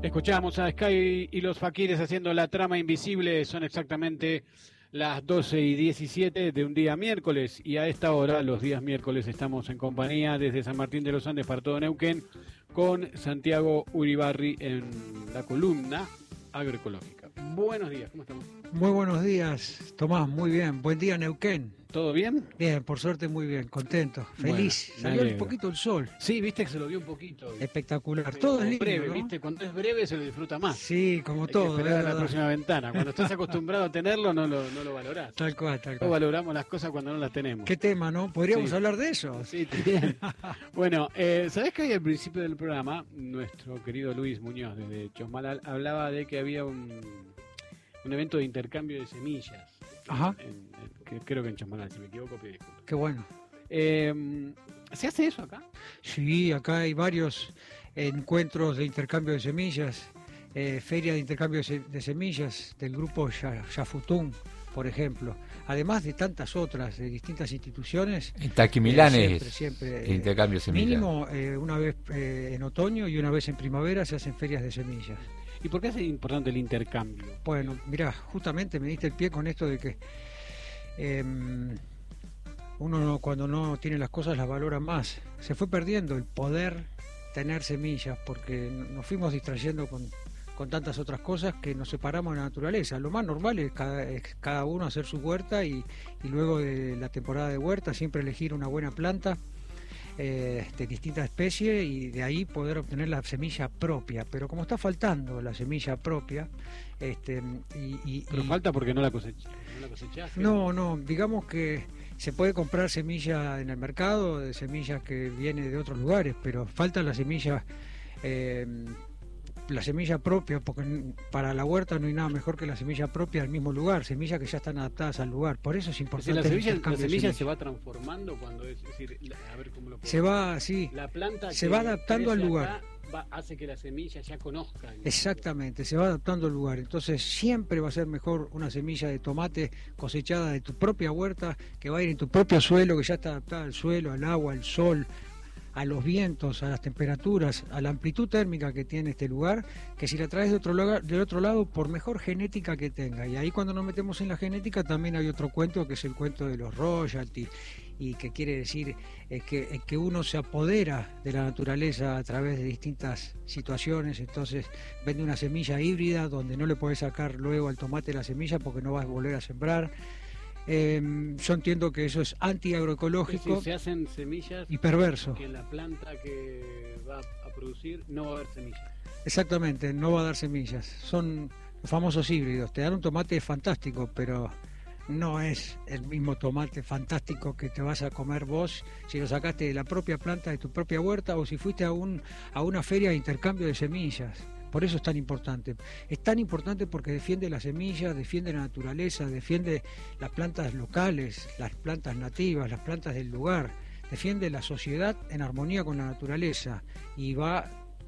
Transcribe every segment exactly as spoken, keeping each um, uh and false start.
Escuchamos a Sky y los Faquires haciendo La Trama Invisible. Son exactamente las doce y diecisiete de un día miércoles, y a esta hora, los días miércoles, estamos en compañía desde San Martín de los Andes para todo Neuquén con Santiago Uribarri en la columna agroecológica. Buenos días, ¿cómo estamos? Muy buenos días, Tomás, muy bien. Buen día, Neuquén. ¿Todo bien? Bien, por suerte muy bien, contento, feliz. Bueno, salió un poquito el sol. Sí, viste que se lo vio un poquito. Espectacular, Pero todo es lindo, breve, ¿no? ¿viste? Cuando es breve se lo disfruta más. Sí, como Hay todo. que esperar a la verdad. próxima ventana. Cuando estás acostumbrado a tenerlo, no lo, no lo valorás. Tal cual, tal No cual. valoramos las cosas cuando no las tenemos. ¿Qué tema, no? ¿Podríamos Sí. hablar de eso? Sí, bien. Bueno, eh, ¿sabés que hoy al principio del programa, nuestro querido Luis Muñoz desde Chosmalal hablaba de que había un, un evento de intercambio de semillas? Ajá. En, en, que, creo que en Chosmalal, si me equivoco, pido disculpas. Qué bueno. Eh, ¿Se hace eso acá? Sí, acá hay varios encuentros de intercambio de semillas, eh, feria de intercambio de, se- de semillas del grupo Ya- Yafutún, por ejemplo. Además de tantas otras, de distintas instituciones. En Taquimilanes, Eh, siempre, siempre, el intercambio de semillas. Mínimo eh, una vez eh, en otoño y una vez en primavera se hacen ferias de semillas. ¿Y por qué es importante el intercambio? Bueno, mirá, justamente me diste el pie con esto de que eh, uno no- cuando no tiene las cosas las valora más. Se fue perdiendo el poder tener semillas porque nos fuimos distrayendo con, con tantas otras cosas que nos separamos de la naturaleza. Lo más normal es cada, es cada uno hacer su huerta y, y luego de la temporada de huerta siempre elegir una buena planta eh, de distintas especies y de ahí poder obtener la semilla propia. Pero como está faltando la semilla propia, este, y, y- Pero y- falta porque no la cosechás. ¿No la cosechaste? no, no, digamos que se puede comprar semilla en el mercado, de semillas que viene de otros lugares, pero falta la semilla, eh, la semilla propia, porque n- para la huerta no hay nada mejor que la semilla propia del mismo lugar, semillas que ya están adaptadas al lugar. Por eso es Es importante decir, la el semilla, la intercambio de semilla se semillas. va transformando cuando es, es decir, la- a ver cómo lo puedo Se va así, La planta se que va adaptando al crece lugar. acá va- hace que la semilla ya conozca. el- Exactamente, se va adaptando al lugar. Entonces siempre va a ser mejor una semilla de tomate cosechada de tu propia huerta, que va a ir en tu propio suelo, que ya está adaptada al suelo, al agua, al sol, a los vientos, a las temperaturas, a la amplitud térmica que tiene este lugar, que si la traes de otro lugar, del otro lado, por mejor genética que tenga. Y ahí cuando nos metemos en la genética también hay otro cuento, que es el cuento de los royalties, y que quiere decir es que, es que uno se apodera de la naturaleza a través de distintas situaciones. Entonces vende una semilla híbrida donde no le podés sacar luego al tomate la semilla porque no vas a volver a sembrar. Eh, yo entiendo que eso es Es antiagroecológico decir, se hacen semillas y perverso. que en la planta que va a producir no va a haber semillas. Exactamente, no va a dar semillas. Son los famosos híbridos. Te dan un tomate fantástico, pero no es el mismo tomate fantástico que te vas a comer vos si lo sacaste de la propia planta de tu propia huerta o si fuiste a, un, a una feria de intercambio de semillas. Por eso es tan importante. Es tan importante porque defiende las semillas, defiende la naturaleza, defiende las plantas locales, las plantas nativas, las plantas del lugar. Defiende la sociedad en armonía con la naturaleza y va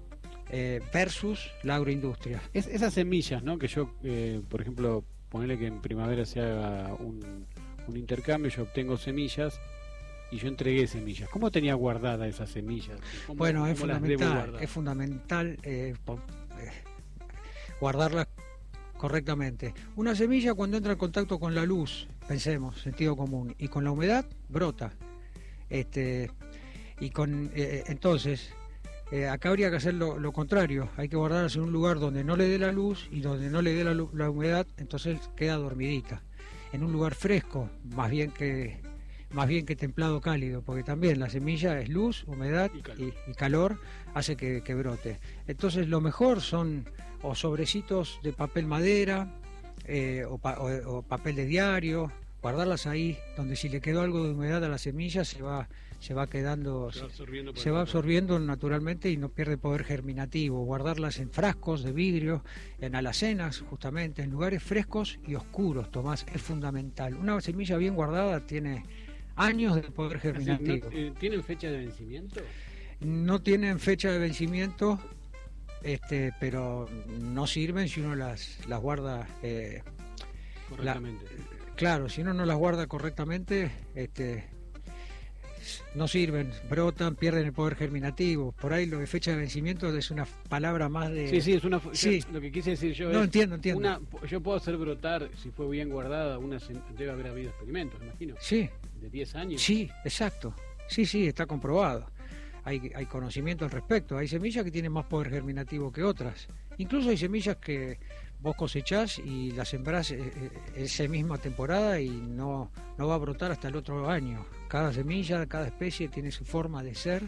eh, versus la agroindustria. Es, esas semillas, ¿no? Que yo, eh, por ejemplo, ponerle que en primavera se haga un, un intercambio, yo obtengo semillas y yo entregué semillas. ¿Cómo tenía guardada esas semillas? ¿Cómo, Bueno, es cómo las debo fundamental, guardar? es fundamental eh, po- eh, guardarlas correctamente. Una semilla cuando entra en contacto con la luz, pensemos, sentido común, y con la humedad, brota. Este, y con eh, entonces, eh, acá habría que hacer lo, lo contrario, hay que guardarlas en un lugar donde no le dé la luz y donde no le dé la, lu- la humedad, entonces queda dormidita. En un lugar fresco, más bien que más bien que templado cálido, porque también la semilla es luz, humedad Y calor. y, y calor hace que, que brote. Entonces lo mejor son o sobrecitos de papel madera eh, o, pa- o- o papel de diario, guardarlas ahí, donde si le quedó algo de humedad a la semilla se va, se va quedando, Se va absorbiendo. por se el va otro. absorbiendo naturalmente y no pierde poder germinativo. Guardarlas en frascos de vidrio, en alacenas, justamente, en lugares frescos y oscuros, Tomás, es fundamental. Una semilla bien guardada tiene años de poder Es decir, germinativo. ¿no- eh, ¿Tienen fecha de vencimiento? No tienen fecha de vencimiento, este, pero no sirven si uno las, las guarda. Eh, Correctamente. claro, si uno no las guarda correctamente, este, no sirven, brotan, pierden el poder germinativo. Por ahí lo de fecha de vencimiento es una palabra más de... Sí, sí, es una... Sí. Lo que quise decir yo no, es... entiendo, entiendo. Una, yo puedo hacer brotar, si fue bien guardada, una debe haber habido experimentos, imagino. Sí. De diez años. Sí, exacto. Sí, sí, está comprobado. Hay, hay conocimiento al respecto. Hay semillas que tienen más poder germinativo que otras. Incluso hay semillas que vos cosechás y las sembrás esa misma temporada y no, no va a brotar hasta el otro año. Cada semilla, cada especie tiene su forma de ser,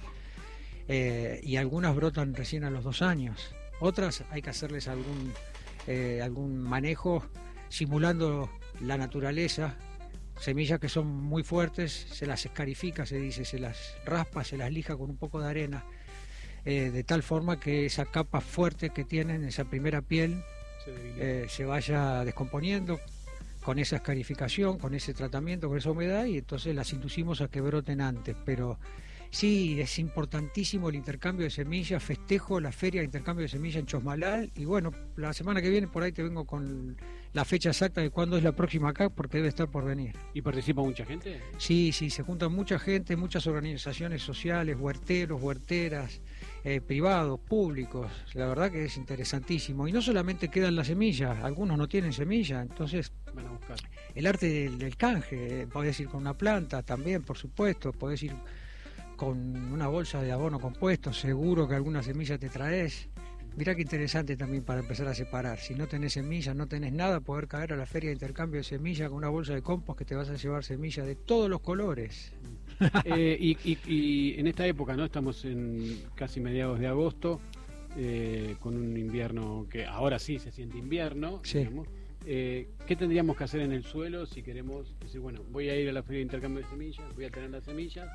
eh, y algunas brotan recién a los dos años. Otras hay que hacerles algún, eh, algún manejo simulando la naturaleza. Semillas que son muy fuertes, se las escarifica, se dice, se las raspa, se las lija con un poco de arena, eh, de tal forma que esa capa fuerte que tienen, esa primera piel, se, eh, se vaya descomponiendo con esa escarificación, con ese tratamiento, con esa humedad, y entonces las inducimos a que broten antes. Pero sí, es importantísimo el intercambio de semillas. Festejo la feria de intercambio de semillas en Chosmalal, y bueno, la semana que viene por ahí te vengo con la fecha exacta de cuándo es la próxima acá, porque debe estar por venir. ¿Y participa mucha gente? Sí, sí, se junta mucha gente, muchas organizaciones sociales, huerteros, huerteras, eh, privados, públicos. La verdad que es interesantísimo. Y no solamente quedan las semillas, algunos no tienen semilla, entonces van a buscar. El arte del, del canje, podés ir con una planta también, por supuesto, podés ir con una bolsa de abono compuesto, seguro que alguna semilla te traes. Mirá qué interesante también para empezar a separar. Si no tenés semillas, no tenés nada, poder caer a la feria de intercambio de semillas con una bolsa de compost que te vas a llevar semillas de todos los colores. eh, y, y, y en esta época, ¿no? Estamos en casi mediados de agosto, eh, con un invierno que ahora sí se siente invierno, sí. digamos. Eh, ¿Qué tendríamos que hacer en el suelo si queremos decir, bueno, voy a ir a la feria de intercambio de semillas, voy a tener las semillas?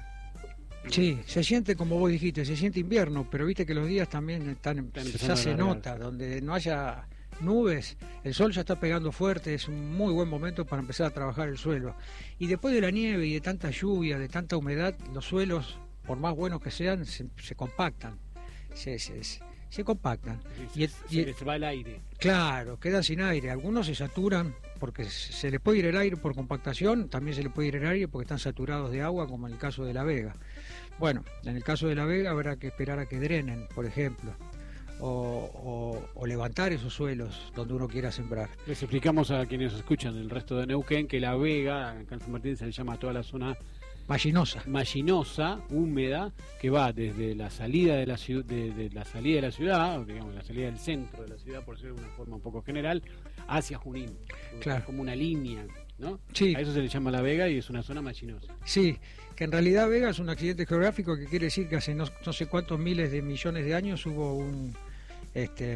Sí, se siente como vos dijiste, se siente invierno, pero viste que los días también están, están ya se nota, donde no haya nubes, el sol ya está pegando fuerte, es un muy buen momento para empezar a trabajar el suelo. Y después de la nieve y de tanta lluvia, de tanta humedad, los suelos, por más buenos que sean, se, se compactan, se, se, se compactan. Se, y el, se y el, les va el aire. Claro, quedan sin aire, algunos se saturan porque se le puede ir el aire por compactación, también se le puede ir el aire porque están saturados de agua, como en el caso de La Vega. Bueno, en el caso de La Vega habrá que esperar a que drenen, por ejemplo, o, o, o levantar esos suelos donde uno quiera sembrar. Les explicamos a quienes escuchan el resto de Neuquén que La Vega, acá en San Martín se le llama a toda la zona Mallinosa. Mallinosa, húmeda, que va desde la salida de la ciudad, de, de la salida de la ciudad, digamos la salida del centro de la ciudad, por ser de una forma un poco general, hacia Junín. Claro. Como una línea, ¿no? Sí. A eso se le llama La Vega y es una zona mallinosa. Sí, que en realidad Vega es un accidente geográfico que quiere decir que hace no, no sé cuántos miles de millones de años hubo un este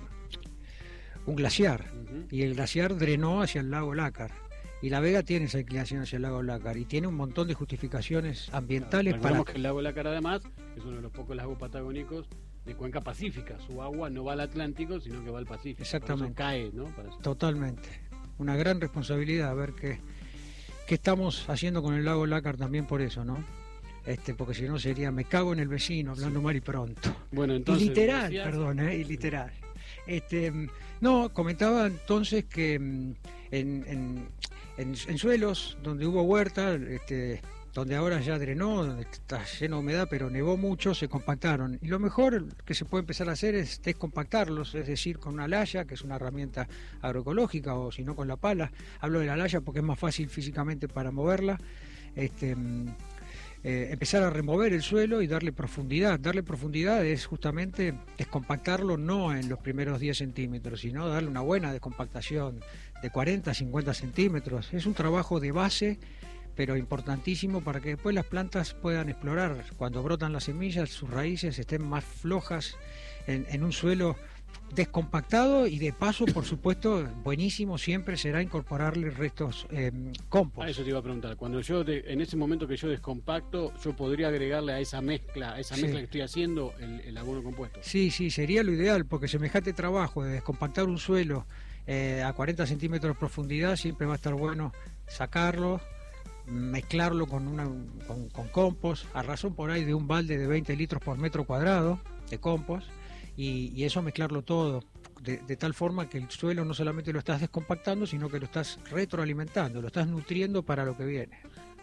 un glaciar, uh-huh. y el glaciar drenó hacia el lago Lácar. Y La Vega tiene esa inclinación hacia el lago Lácar y tiene un montón de justificaciones ambientales. Claro, para que el lago Lácar además es uno de los pocos lagos patagónicos de cuenca pacífica. Su agua no va al Atlántico, sino que va al Pacífico. Exactamente. Por eso cae, ¿no? Para eso. Totalmente. Una gran responsabilidad a ver qué, qué estamos haciendo con el lago Lácar también por eso, ¿no? Este, porque si no sería me cago en el vecino, hablando sí. mal y pronto. Bueno, entonces. Y literal, decías... perdón, ¿eh? Y literal. Este, no, comentaba entonces que en, en, en, en suelos donde hubo huerta, este, donde ahora ya drenó, donde está lleno de humedad, pero nevó mucho, se compactaron. Y lo mejor que se puede empezar a hacer es descompactarlos, es decir, con una laya, que es una herramienta agroecológica, o si no con la pala. Hablo de la laya porque es más fácil físicamente para moverla. Este, eh, empezar a remover el suelo y darle profundidad. Darle profundidad es justamente descompactarlo no en los primeros diez centímetros, sino darle una buena descompactación de cuarenta a cincuenta centímetros. Es un trabajo de base, pero importantísimo para que después las plantas puedan explorar. Cuando brotan las semillas, sus raíces estén más flojas en, en un suelo descompactado, y de paso, por supuesto, buenísimo siempre será incorporarle restos eh, compost. A eso te iba a preguntar. Cuando yo, de, en ese momento que yo descompacto, yo podría agregarle a esa mezcla, a esa sí. mezcla que estoy haciendo, el, el abono compuesto. Sí, sí, sería lo ideal, porque semejante trabajo de descompactar un suelo eh, a cuarenta centímetros de profundidad, siempre va a estar bueno sacarlo, mezclarlo con una con, con compost, a razón por ahí de un balde de veinte litros por metro cuadrado de compost, y, y eso mezclarlo todo de, de tal forma que el suelo no solamente lo estás descompactando, sino que lo estás retroalimentando, lo estás nutriendo para lo que viene.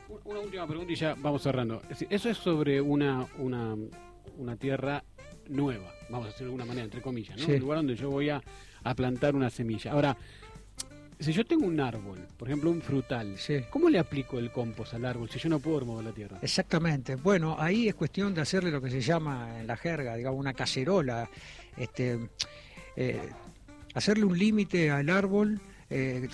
Una última pregunta y ya vamos cerrando. Eso es sobre una, una, una tierra nueva, vamos a decirlo de alguna manera, entre comillas, ¿no? Sí. Un lugar donde yo voy a, a plantar una semilla. Ahora, si yo tengo un árbol, por ejemplo un frutal, Sí. ¿cómo le aplico el compost al árbol si yo no puedo remover la tierra? Exactamente. Bueno, ahí es cuestión de hacerle lo que se llama en la jerga, digamos, una cacerola, este, eh, hacerle un límite al árbol, eh,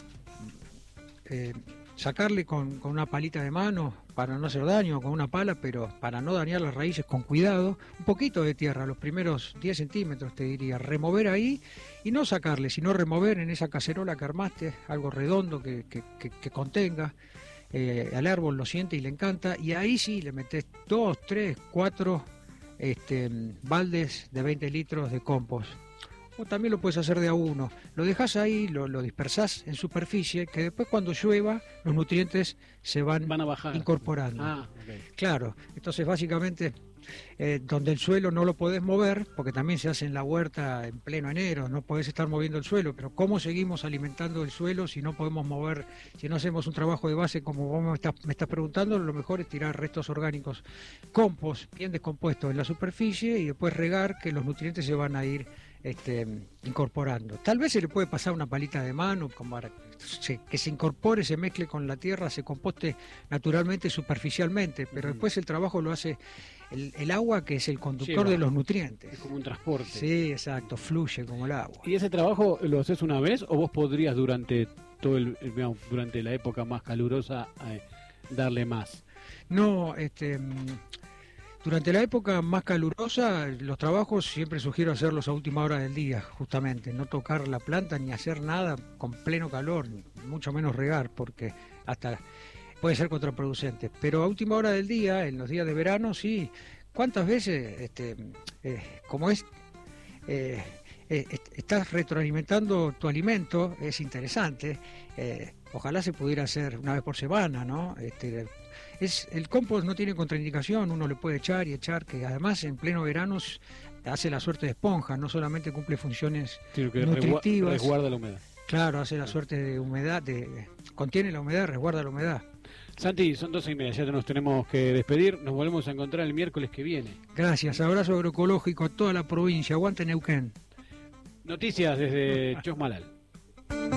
eh, sacarle con, con una palita de mano para no hacer daño, con una pala, pero para no dañar las raíces con cuidado, un poquito de tierra, los primeros diez centímetros te diría, remover ahí y no sacarle, sino remover en esa cacerola que armaste, algo redondo que, que, que, que contenga. Eh, al árbol lo siente y le encanta, y ahí sí le metes dos, tres, cuatro este, baldes de veinte litros de compost. O también lo puedes hacer de a uno. Lo dejas ahí, lo, lo dispersás en superficie, que después cuando llueva los nutrientes se van, Van a bajar. incorporando. Ah, ok. Claro, entonces básicamente eh, donde el suelo no lo podés mover, porque también se hace en la huerta en pleno enero, no podés estar moviendo el suelo, pero ¿cómo seguimos alimentando el suelo si no podemos mover, si no hacemos un trabajo de base como vos me estás, me estás preguntando? Lo mejor es tirar restos orgánicos, compost bien descompuestos en la superficie y después regar, que los nutrientes se van a ir Este, incorporando. Tal vez se le puede pasar una palita de mano como para que se, que se incorpore, se mezcle con la tierra, se composte naturalmente superficialmente, pero Uh-huh. después el trabajo lo hace el, el agua, que es el conductor Lleva. de los nutrientes. Es como un transporte. Sí, exacto, fluye como el agua. ¿Y ese trabajo lo haces una vez o vos podrías durante todo el, digamos, durante la época más calurosa eh, darle más? No, este... Durante la época más calurosa, los trabajos siempre sugiero hacerlos a última hora del día, justamente, no tocar la planta ni hacer nada con pleno calor, mucho menos regar, porque hasta puede ser contraproducente. Pero a última hora del día, en los días de verano, sí. ¿Cuántas veces, este, eh, como es, eh, eh, estás retroalimentando tu alimento? Es interesante. Eh, ojalá se pudiera hacer una vez por semana, ¿no? Este, Es, el compost no tiene contraindicación, uno le puede echar y echar, que además en pleno verano hace la suerte de esponja, no solamente cumple funciones Sí, que nutritivas. resguarda la humedad. Claro, hace la suerte de humedad, de, contiene la humedad, resguarda la humedad. Santi, son doce y media, ya nos tenemos que despedir, nos volvemos a encontrar el miércoles que viene. Gracias, abrazo agroecológico a toda la provincia, aguante Neuquén. Noticias desde Chosmalal.